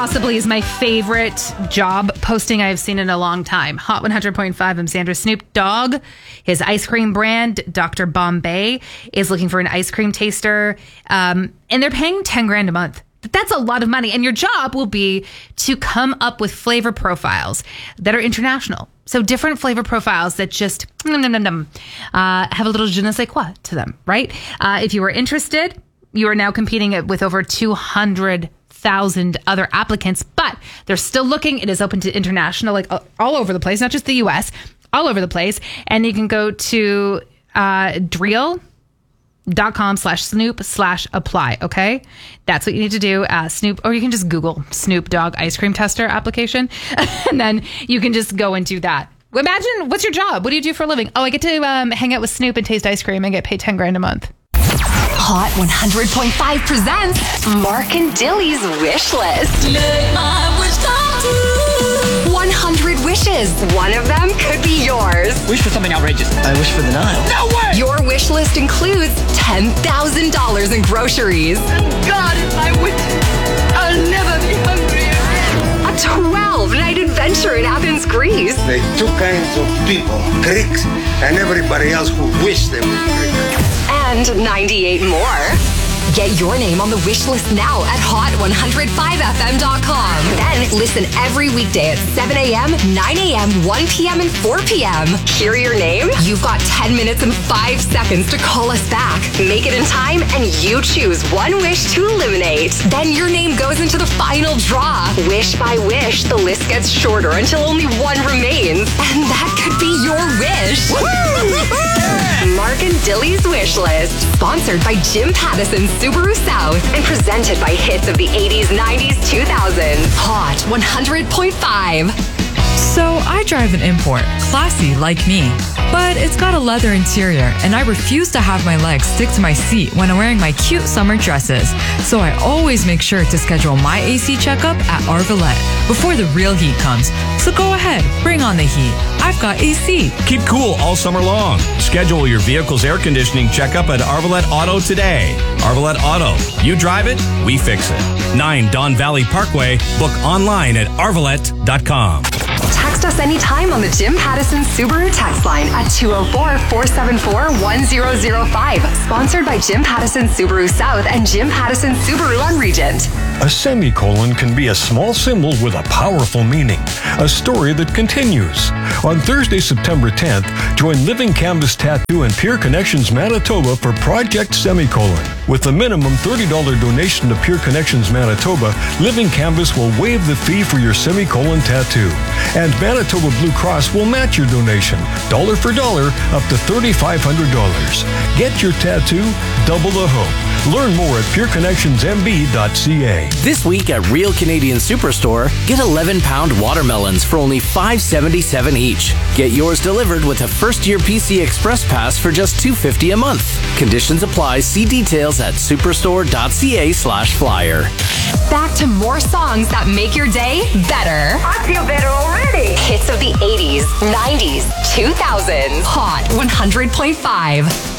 possibly is my favorite job posting I've seen in a long time. Hot 100.5, I'm Sandra. Snoop Dogg, his ice cream brand, Dr. Bombay, is looking for an ice cream taster. And they're paying $10,000 a month. That's a lot of money. And your job will be to come up with flavor profiles that are international. So different flavor profiles that just have a little je ne sais quoi to them, right? If you are interested, you are now competing with over 200,000 other applicants, but they're still looking. It is open to international, like all over the place, not just the U.S., all over the place. And you can go to Drill.com/Snoop/apply. Okay. That's what you need to do. Snoop, or you can just Google Snoop Dogg ice cream tester application. And then you can just go and do that. Imagine, what's your job? What do you do for a living? Oh, I get to hang out with Snoop and taste ice cream and get paid $10,000 a month. Hot 100.5 presents Mark and Dilly's Wish List. Let my wish come true. 100 wishes. One of them could be yours. Wish for something outrageous. I wish for the Nile. No way! Your wish list includes $10,000 in groceries, God, if I would, I'll never be hungry again. a 12-night adventure in Athens, Greece, There are two kinds of people, Greeks and everybody else who wish they were Greek. and 98 more. Get your name on the wish list now at hot105fm.com. Then listen every weekday at 7 a.m., 9 a.m., 1 p.m., and 4 p.m. Hear your name? You've got 10 minutes and 5 seconds to call us back. Make it in time, and you choose one wish to eliminate. Then your name goes into the final draw. Wish by wish, the list gets shorter until only one remains. And that could be your wish. Mark and Dilly's Wish List, sponsored by Jim Pattison Subaru South and presented by hits of the 80s, 90s, 2000s. Hot 100.5. So I drive an import, classy like me, but it's got a leather interior and I refuse to have my legs stick to my seat when I'm wearing my cute summer dresses. So I always make sure to schedule my AC checkup at Arvalette before the real heat comes. So go ahead, bring on the heat. I've got AC. Keep cool all summer long. Schedule your vehicle's air conditioning checkup at Arvalette Auto today. Arvalette Auto. You drive it, we fix it. 9 Don Valley Parkway. Book online at arvalette.com. Text us anytime on the Jim Pattison Subaru text line at 204-474-1005. Sponsored by Jim Pattison Subaru South and Jim Pattison Subaru on Regent. A semicolon can be a small symbol with a powerful meaning, a story that continues. On Thursday, September 10th, join Living Canvas Tattoo and Peer Connections Manitoba for Project Semicolon. With a minimum $30 donation to Peer Connections Manitoba, Living Canvas will waive the fee for your semicolon tattoo. And Manitoba Blue Cross will match your donation, dollar for dollar, up to $3,500. Get your tattoo, double the hope. Learn more at peerconnectionsmb.ca. This week at Real Canadian Superstore, get 11-pound watermelons for only $5.77 each. Get yours delivered with a first-year PC Express Pass for just $2.50 a month. Conditions apply. See details at superstore.ca/flyer. Back to more songs that make your day better. I feel better already. Hits of the 80s, 90s, 2000s. Hot 100.5.